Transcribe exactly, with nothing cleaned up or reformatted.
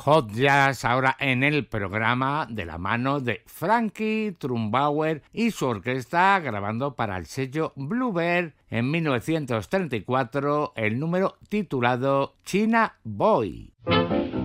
Hot Jazz ahora en el programa de la mano de Frankie Trumbauer y su orquesta grabando para el sello Bluebird en mil novecientos treinta y cuatro el número titulado China Boy.